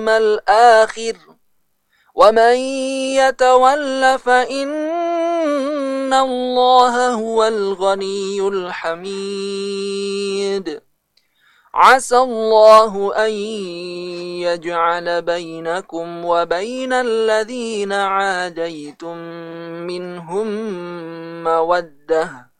الآخر ومن يتول فإن الله هو الغني الحميد عسى الله أن يجعل بينكم وبين الذين عاديتم منهم مودة